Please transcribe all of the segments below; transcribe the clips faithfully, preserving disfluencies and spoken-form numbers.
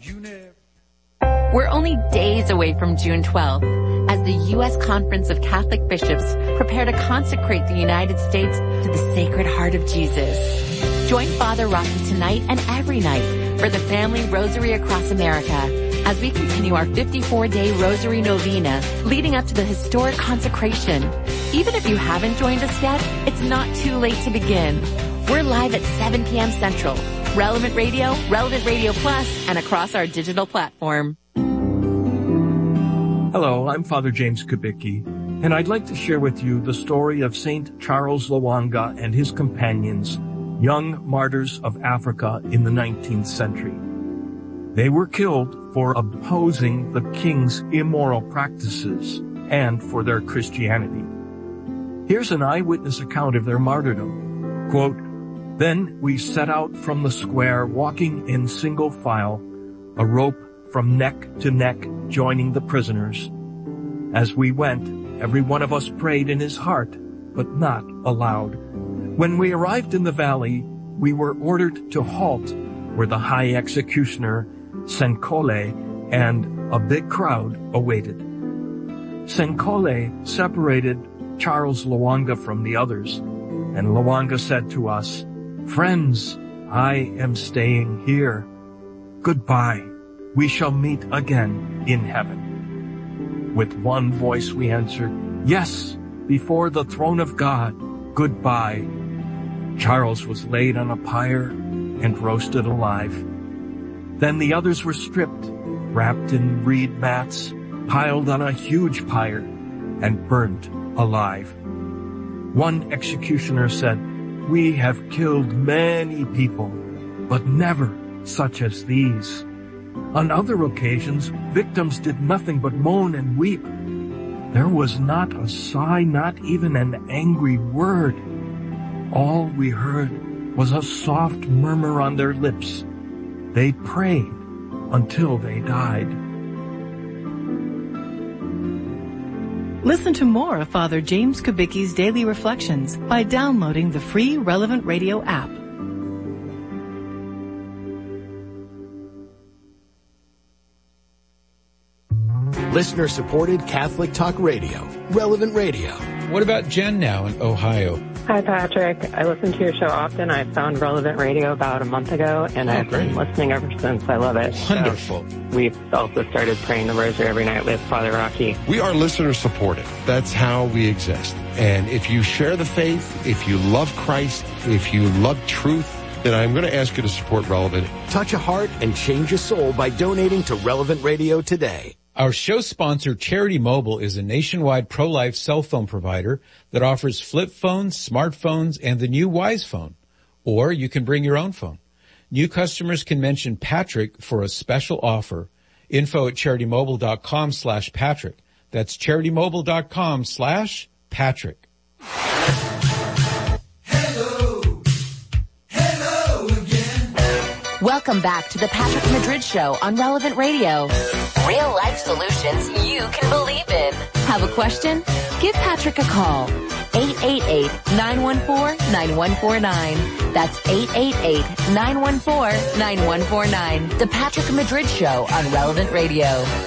We're only days away from June twelfth as the U S Conference of Catholic Bishops prepare to consecrate the United States to the Sacred Heart of Jesus. Join Father Rocky tonight and every night for the Family Rosary Across America as we continue our fifty-four day Rosary Novena leading up to the historic consecration. Even if you haven't joined us yet, it's not too late to begin. We're live at seven p.m. Central, Relevant Radio, Relevant Radio Plus, and across our digital platform. Hello, I'm Father James Kubicki, and I'd like to share with you the story of Saint Charles Lwanga and his companions, young martyrs of Africa in the nineteenth century. They were killed for opposing the king's immoral practices and for their Christianity. Here's an eyewitness account of their martyrdom. Quote, "Then we set out from the square, walking in single file, a rope from neck to neck joining the prisoners. As we went, every one of us prayed in his heart, but not aloud. When we arrived in the valley, we were ordered to halt where the high executioner, Senkole, and a big crowd awaited. Senkole separated Charles Lwanga from the others, and Lwanga said to us, 'Friends, I am staying here. Goodbye. We shall meet again in heaven.' With one voice we answered, 'Yes, before the throne of God. Goodbye.' Charles was laid on a pyre and roasted alive. Then the others were stripped, wrapped in reed mats, piled on a huge pyre, and burnt alive. One executioner said, 'We have killed many people, but never such as these.' On other occasions, victims did nothing but moan and weep. There was not a sigh, not even an angry word. All we heard was a soft murmur on their lips. They prayed until they died." Listen to more of Father James Kubicki's Daily Reflections by downloading the free Relevant Radio app. Listener-supported Catholic Talk Radio, Relevant Radio. What about Jen now in Ohio? Hi, Patrick. I listen to your show often. I found Relevant Radio about a month ago, and oh, I've great. been listening ever since. I love it. Wonderful. So we've also started praying the rosary every night with Father Rocky. We are listener-supported. That's how we exist. And if you share the faith, if you love Christ, if you love truth, then I'm going to ask you to support Relevant. Touch a heart and change a soul by donating to Relevant Radio today. Our show sponsor, Charity Mobile, is a nationwide pro-life cell phone provider that offers flip phones, smartphones, and the new Wise phone. Or you can bring your own phone. New customers can mention Patrick for a special offer. Info at charitymobile.com slash Patrick. That's charitymobile.com slash Patrick. Hello. Hello again. Welcome back to the Patrick Madrid Show on Relevant Radio. Real life solutions you can believe in. Have a question? Give Patrick a call. eight eight eight, nine one four, nine one four nine. That's eight eight eight, nine one four, nine one four nine. The Patrick Madrid Show on Relevant Radio.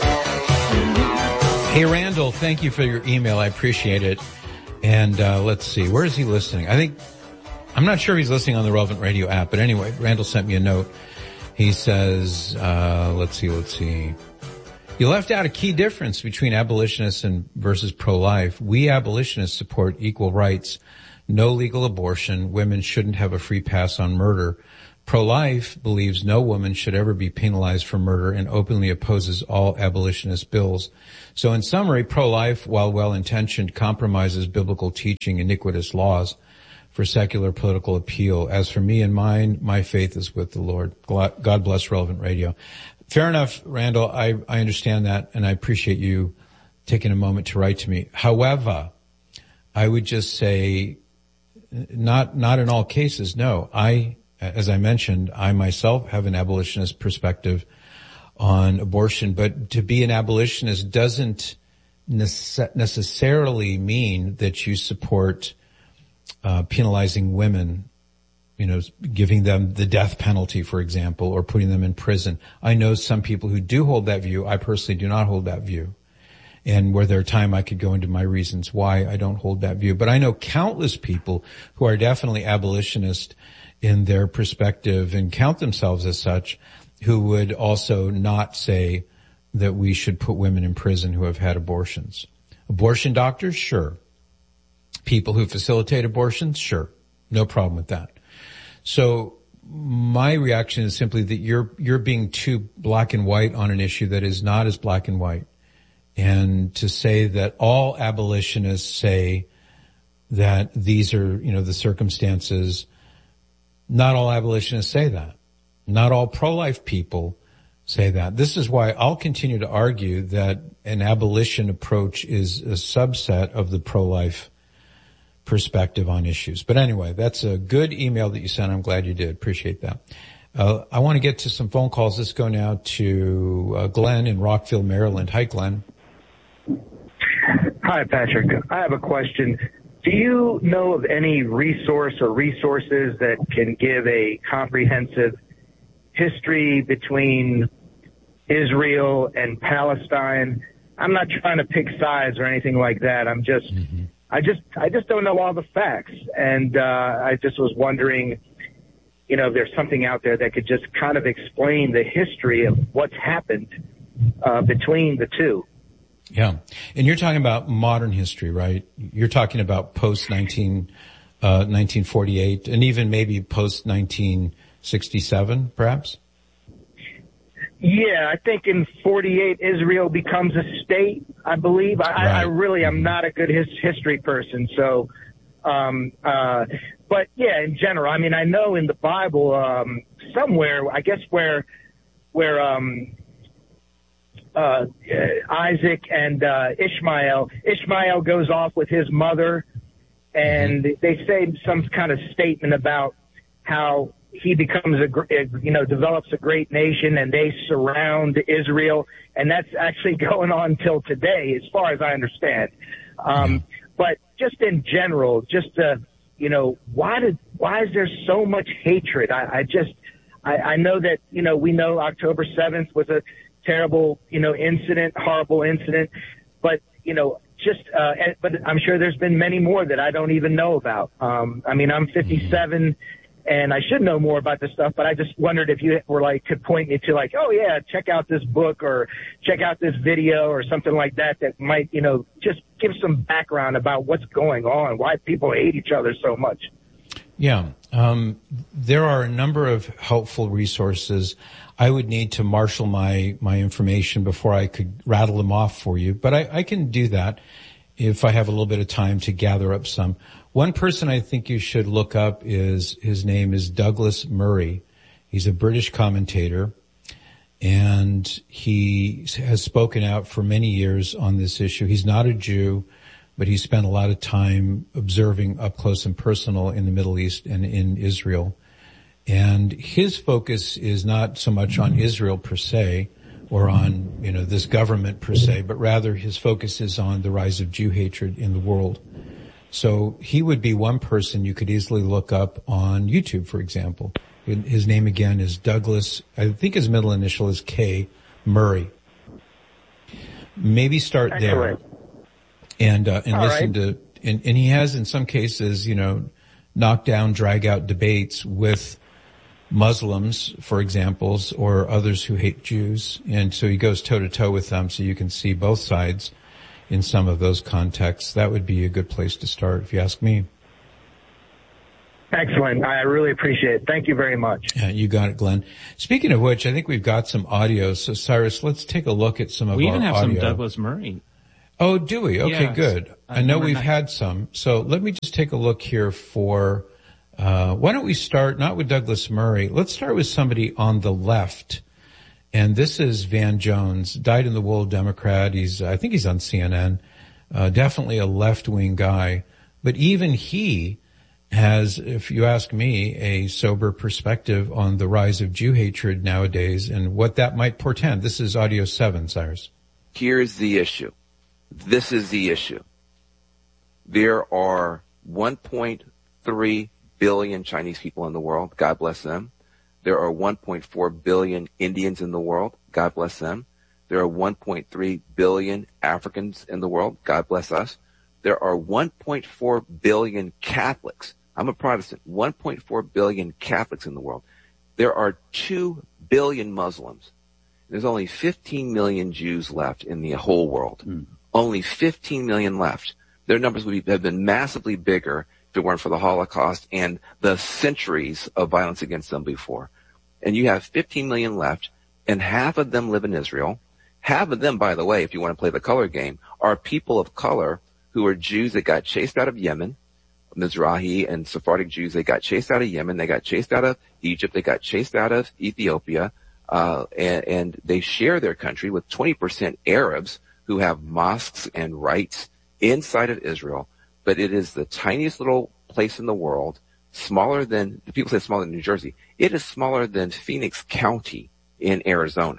Hey, Randall, thank you for your email. I appreciate it. And uh let's see, where is he listening? I think, I'm not sure he's listening on the Relevant Radio app, but anyway, Randall sent me a note. He says, uh let's see, let's see. You left out a key difference between abolitionists and versus pro-life. We abolitionists support equal rights, no legal abortion. Women shouldn't have a free pass on murder. Pro-life believes no woman should ever be penalized for murder and openly opposes all abolitionist bills. So in summary, pro-life, while well-intentioned, compromises biblical teaching, iniquitous laws for secular political appeal. As for me and mine, my faith is with the Lord. God bless Relevant Radio. Fair enough, Randall. I, I understand that, and I appreciate you taking a moment to write to me. However, I would just say, not not in all cases, no. I, as I mentioned, I myself have an abolitionist perspective on abortion, but to be an abolitionist doesn't nece- necessarily mean that you support uh penalizing women you know, giving them the death penalty, for example, or putting them in prison. I know some people who do hold that view. I personally do not hold that view. And were there time I could go into my reasons why I don't hold that view. But I know countless people who are definitely abolitionist in their perspective and count themselves as such, who would also not say that we should put women in prison who have had abortions. Abortion doctors, sure. People who facilitate abortions, sure. No problem with that. So my reaction is simply that you're, you're being too black and white on an issue that is not as black and white. And to say that all abolitionists say that these are, you know, the circumstances, not all abolitionists say that. Not all pro-life people say that. This is why I'll continue to argue that an abolition approach is a subset of the pro-life perspective on issues. But anyway, that's a good email that you sent. I'm glad you did. Appreciate that. Uh, I want to get to some phone calls. Let's go now to uh, Glenn in Rockville, Maryland. Hi, Glenn. Hi, Patrick. I have a question. Do you know of any resource or resources that can give a comprehensive history between Israel and Palestine? I'm not trying to pick sides or anything like that. I'm just, mm-hmm. I just, I just don't know all the facts. And, uh, I just was wondering, you know, if there's something out there that could just kind of explain the history of what's happened, uh, between the two. Yeah. And you're talking about modern history, right? You're talking about post nineteen, uh, nineteen forty-eight and even maybe post nineteen sixty-seven, perhaps? Yeah, I think in forty-eight, Israel becomes a state, I believe. I, right. I, I really am not a good his, history person. So, um, uh, but yeah, in general, I mean, I know in the Bible, um, somewhere, I guess where, where, um, Uh, Isaac and, uh, Ishmael, Ishmael goes off with his mother and they say some kind of statement about how he becomes a, you know, develops a great nation and they surround Israel. And that's actually going on till today, as far as I understand. Um, but just in general, just, uh, you know, why did, why is there so much hatred? I, I just, I, I know that, you know, we know October seventh was a terrible, you know, incident, horrible incident, but, you know, just, uh, but I'm sure there's been many more that I don't even know about. Um, I mean, I'm fifty-seven and I should know more about this stuff, but I just wondered if you were like, could point me to like, oh yeah, check out this book or check out this video or something like that, that might, you know, just give some background about what's going on, why people hate each other so much. Yeah. Um, there are a number of helpful resources. I would need to marshal my, my information before I could rattle them off for you, but I, I can do that if I have a little bit of time to gather up some. One person I think you should look up is, his name is Douglas Murray. He's a British commentator and he has spoken out for many years on this issue. He's not a Jew, but he spent a lot of time observing up close and personal in the Middle East and in Israel. And his focus is not so much on Israel per se or on, you know, this government per se, but rather his focus is on the rise of Jew hatred in the world. So he would be one person you could easily look up on YouTube, for example. His name again is Douglas, I think his middle initial is K, Murray. Maybe start there. And, uh, and All listen right. to, and, and he has in some cases, you know, knock down, drag out debates with Muslims, for examples, or others who hate Jews. And so he goes toe to toe with them so you can see both sides in some of those contexts. That would be a good place to start, if you ask me. Excellent. I really appreciate it. Thank you very much. Yeah, you got it, Glenn. Speaking of which, I think we've got some audio. So Cyrus, let's take a look at some of we our audio. We even have some Douglas Murray. Oh, do we? Okay, yes. Good. I, I know we've nine. had some. So let me just take a look here for, uh, why don't we start not with Douglas Murray. Let's start with somebody on the left. And this is Van Jones, dyed-in-the-wool Democrat. He's, I think he's on C N N. Uh, definitely a left-wing guy. But even he has, if you ask me, a sober perspective on the rise of Jew hatred nowadays and what that might portend. This is audio seven, Cyrus. Here's the issue. This is the issue. There are one point three billion Chinese people in the world. God bless them. There are one point four billion Indians in the world. God bless them. There are one point three billion Africans in the world. God bless us. There are one point four billion Catholics. I'm a Protestant. one point four billion Catholics in the world. There are two billion Muslims. There's only fifteen million Jews left in the whole world. Mm. Only fifteen million left. Their numbers would have been massively bigger if it weren't for the Holocaust and the centuries of violence against them before. And you have fifteen million left, and half of them live in Israel. Half of them, by the way, if you want to play the color game, are people of color who are Jews that got chased out of Yemen, Mizrahi and Sephardic Jews. They got chased out of Yemen. They got chased out of Egypt. They got chased out of Ethiopia. Uh, and, and they share their country with twenty percent Arabs who have mosques and rights inside of Israel. But it is the tiniest little place in the world, smaller than, people say smaller than New Jersey. It is smaller than Phoenix County in Arizona.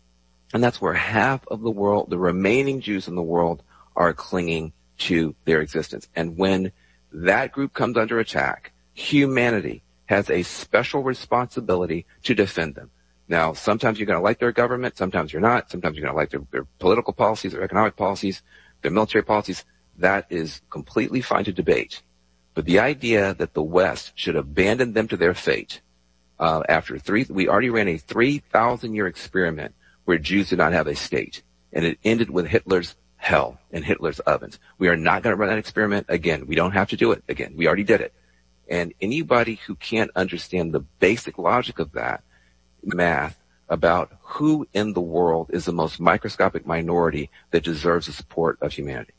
And that's where half of the world, the remaining Jews in the world, are clinging to their existence. And when that group comes under attack, humanity has a special responsibility to defend them. Now, sometimes you're going to like their government, sometimes you're not, sometimes you're going to like their, their political policies, their economic policies, their military policies. That is completely fine to debate. But the idea that the West should abandon them to their fate, uh, after three, we already ran a three thousand year experiment where Jews did not have a state, and it ended with Hitler's hell and Hitler's ovens. We are not going to run that experiment again. We don't have to do it again. We already did it. And anybody who can't understand the basic logic of that math about who in the world is the most microscopic minority that deserves the support of humanity.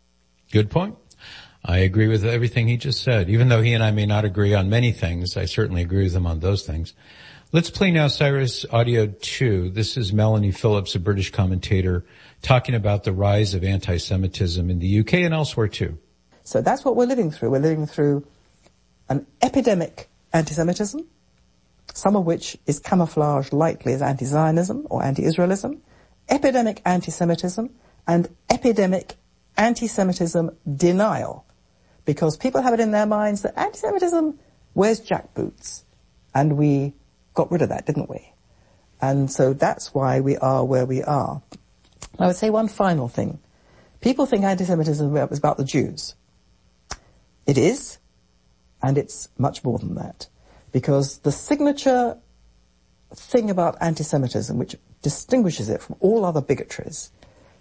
Good point. I agree with everything he just said. Even though he and I may not agree on many things, I certainly agree with him on those things. Let's play now Cyrus Audio two. This is Melanie Phillips, a British commentator, talking about the rise of anti-Semitism in the U K and elsewhere too. So that's what we're living through. We're living through an epidemic anti-Semitism, some of which is camouflaged lightly as anti-Zionism or anti-Israelism, epidemic anti-Semitism, and epidemic anti-Semitism denial, because people have it in their minds that anti-Semitism wears jackboots, and we got rid of that, didn't we? And so that's why we are where we are. I would say one final thing. People think anti-Semitism is about the Jews. It is, and it's much more than that. Because the signature thing about anti-Semitism, which distinguishes it from all other bigotries,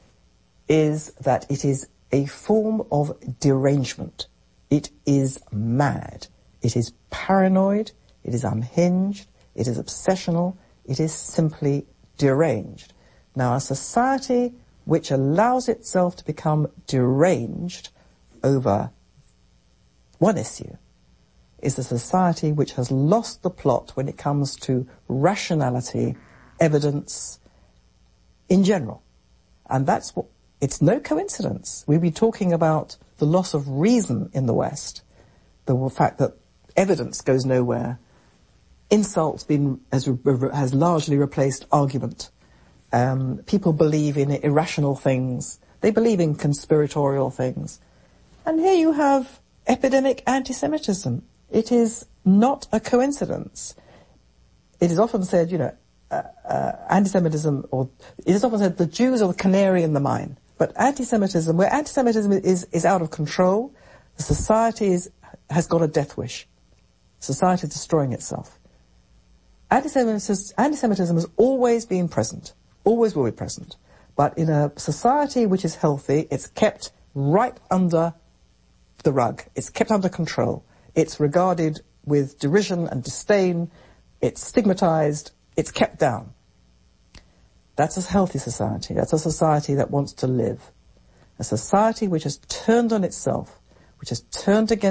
is that it is a form of derangement. It is mad. It is paranoid. It is unhinged. It is obsessional. It is simply deranged. Now, a society which allows itself to become deranged over one issue is a society which has lost the plot when it comes to rationality, evidence, in general. And that's what, it's no coincidence. We've been talking about the loss of reason in the West, the fact that evidence goes nowhere, insults been, has, has largely replaced argument. Um, people believe in irrational things. They believe in conspiratorial things. And here you have epidemic anti-Semitism. It is not a coincidence. It is often said, you know, uh, uh, anti-Semitism, or it is often said the Jews are the canary in the mine. But anti-Semitism, where anti-Semitism is, is out of control, the society is, has got a death wish. Society is destroying itself. Anti-Semitism, anti-Semitism has always been present, always will be present. But in a society which is healthy, it's kept right under the rug. It's kept under control. It's regarded with derision and disdain. It's stigmatized. It's kept down. That's a healthy society. That's a society that wants to live. A society which has turned on itself, which has turned against